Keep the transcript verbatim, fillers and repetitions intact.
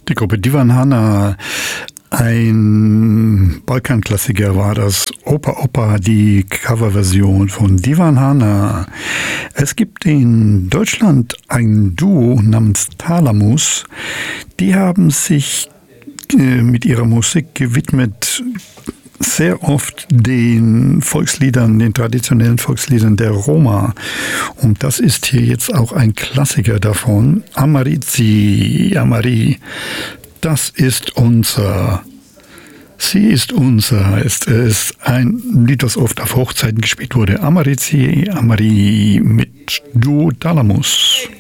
Die Gruppe Divan Hana, ein Balkanklassiker war das. Opa Opa, die Coverversion von Divan Hana. Es gibt in Deutschland ein Duo namens Thalamus. Die haben sich äh, mit ihrer Musik gewidmet, sehr oft den Volksliedern, den traditionellen Volksliedern der Roma. Und das ist hier jetzt auch ein Klassiker davon. Amarizi, Amari, das ist unser. Sie ist unser. Es ist ein Lied, das oft auf Hochzeiten gespielt wurde. Amarizi, Amari mit Duo Thalamus.